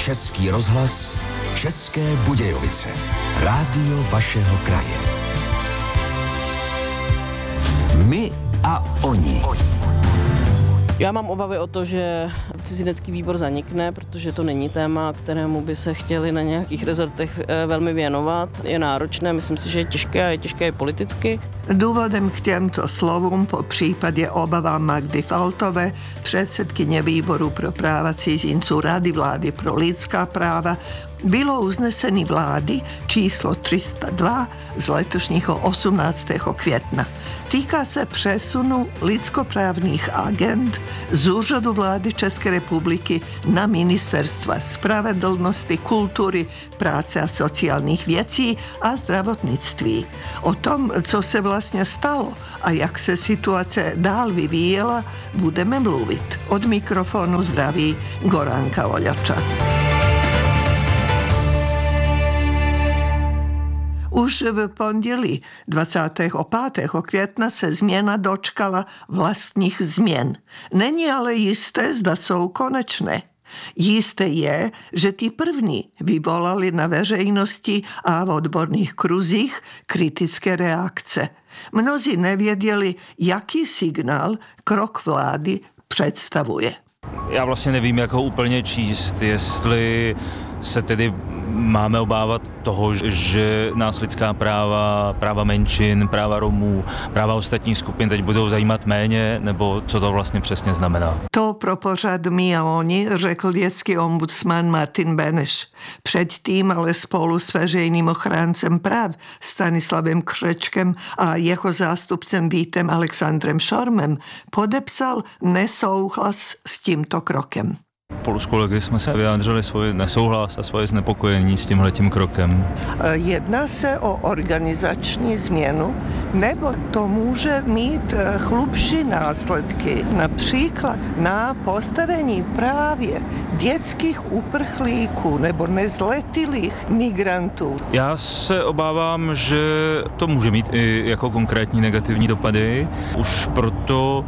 Český rozhlas, České Budějovice. Rádio vašeho kraje. My a oni. Já mám obavy o to, že cizinecký výbor zanikne, protože to není téma, kterému by se chtěli na nějakých rezortech velmi věnovat. Je náročné, myslím si, že je těžké a je těžké politicky. Důvodem k těmto slovům po případě obava Magdy Faltové, předsedkyně výboru pro práva cizinců Rady vlády pro lidská práva, bylo uznesení vlády číslo 302 z letošního 18. května. Týká se přesunu lidskoprávních agend z úřadu vlády České republiky na ministerstva spravedlnosti, kultury, práce a sociálních věcí a zdravotnictví. O tom, co se vlastně stalo a jak se situace dál vyvíjela, budeme mluvit. Od mikrofonu zdraví Goranka Oljača. Už v pondělí 25. května se změna dočkala vlastních změn. Není ale jisté, zda jsou konečné. Jisté je, že ty první vyvolali na veřejnosti a v odborných kruzích kritické reakce. Mnozí nevěděli, jaký signál krok vlády představuje. Já vlastně nevím, jak ho úplně číst, jestli se tedy máme obávat toho, že nás lidská práva menšin, práva Romů, práva ostatních skupin teď budou zajímat méně, nebo co to vlastně přesně znamená? To pro pořad My a oni řekl dětský ombudsman Martin Beneš. Předtím ale spolu s veřejným ochráncem práv Stanislavem Křečkem a jeho zástupcem Vítem Alexandrem Šormem podepsal nesouhlas s tímto krokem. Spolu s kolegy jsme se vyjádřili svůj nesouhlas a svoje znepokojení s tímhletím krokem. Jedná se o organizační změnu, nebo to může mít hlubší následky, například na postavení právě dětských uprchlíků nebo nezletilých migrantů. Já se obávám, že to může mít i jako konkrétní negativní dopady, už proto,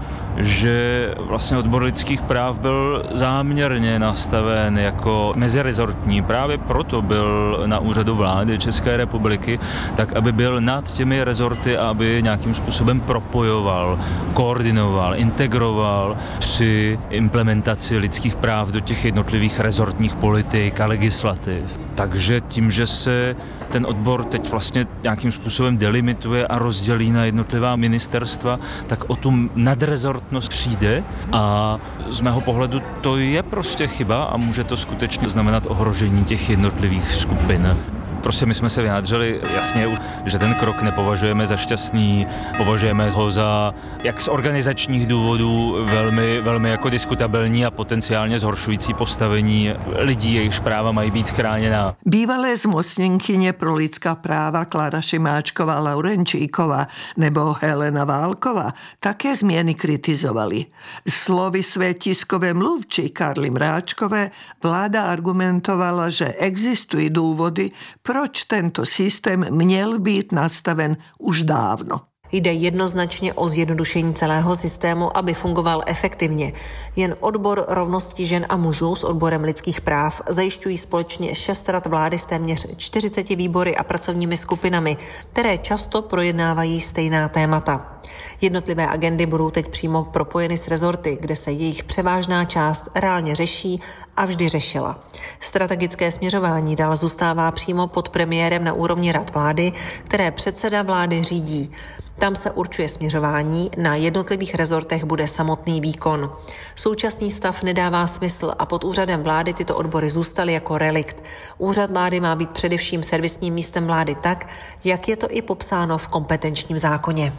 že vlastně odbor lidských práv byl záměrně nastaven jako mezirezortní. Právě proto byl na úřadu vlády České republiky, tak aby byl nad těmi rezorty a aby nějakým způsobem propojoval, koordinoval, integroval při implementaci lidských práv do těch jednotlivých rezortních politik a legislativ. Takže tím, že se ten odbor teď vlastně nějakým způsobem delimituje a rozdělí na jednotlivá ministerstva, tak o tu nadrezortnost přijde a z mého pohledu to je prostě chyba a může to skutečně znamenat ohrožení těch jednotlivých skupin. Prostě my jsme se vyjádřili jasně už, že ten krok nepovažujeme za šťastný, považujeme ho za, jak z organizačních důvodů, velmi jako diskutabilní a potenciálně zhoršující postavení lidí, jejichž práva mají být chráněna. Bývalé zmocněnkyně pro lidská práva Klára Šimáčková-Laurenčíková nebo Helena Válková také změny kritizovali. Slovy své tiskové mluvčí Karly Mráčkové vláda argumentovala, že existují důvody, proč tento systém měl být nastaven už dávno. Jde jednoznačně o zjednodušení celého systému, aby fungoval efektivně. Jen odbor rovnosti žen a mužů s odborem lidských práv zajišťují společně 6 rad vlády s téměř 40 výbory a pracovními skupinami, které často projednávají stejná témata. Jednotlivé agendy budou teď přímo propojeny s rezorty, kde se jejich převážná část reálně řeší a vždy řešila. Strategické směřování dál zůstává přímo pod premiérem na úrovni rad vlády, které předseda vlády řídí. Tam se určuje směřování, na jednotlivých rezortech bude samotný výkon. Současný stav nedává smysl a pod úřadem vlády tyto odbory zůstaly jako relikt. Úřad vlády má být především servisním místem vlády tak, jak je to i popsáno v kompetenčním zákoně.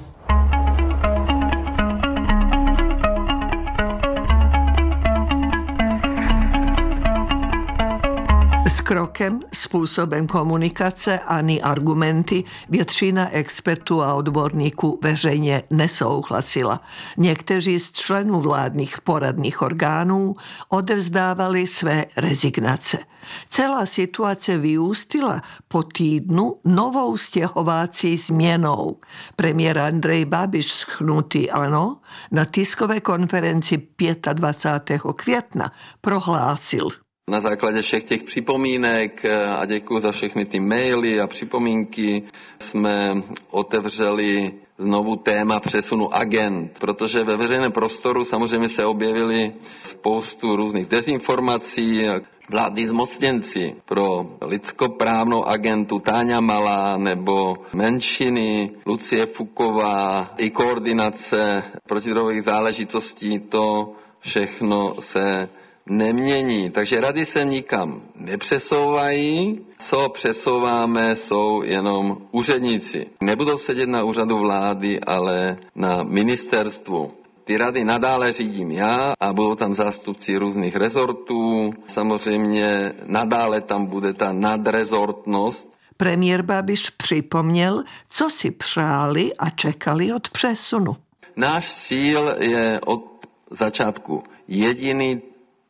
S krokem, způsobem komunikace ani argumenty většina expertů a odborníků veřejně nesouhlasila. Někteří z členů vládních poradních orgánů odevzdávali své rezignace. Celá situace vyústila po týdnu novou stěhovací změnou. Premiér Andrej Babiš z hnutí ANO na tiskové konferenci 25. května prohlásil: Na základě všech těch připomínek a děkuji za všechny ty maily a připomínky jsme otevřeli znovu téma přesunu agent, protože ve veřejném prostoru samozřejmě se objevily spoustu různých dezinformací. Vládní zmocněnci pro lidskoprávnou agentu Táňa Malá nebo menšiny Lucie Fuková i koordinace protidrogových záležitostí, to všechno se nemění. Takže rady se nikam nepřesouvají. Co přesouváme, jsou jenom úředníci. Nebudou sedět na úřadu vlády, ale na ministerstvu. Ty rady nadále řídím já a budou tam zástupci různých rezortů. Samozřejmě nadále tam bude ta nadrezortnost. Premiér Babiš připomněl, co si přáli a čekali od přesunu. Náš cíl je od začátku jediný,